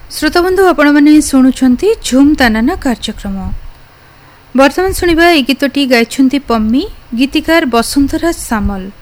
श्रोताबंधु आपण मैंने शुणुंट झुम तानाना कार्यक्रम। बर्तमान शुणा ए गीतटी गाइछन्ति पम्मी, गीतिकार बसुंधरा सामल।